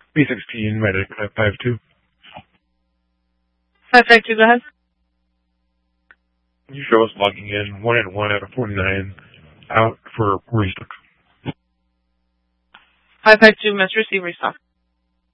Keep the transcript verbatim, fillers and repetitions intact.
B sixteen, medic, five five two. five five two, go ahead. You show us logging in, one and one out of forty-nine, out for restock. five five two, must receive restock.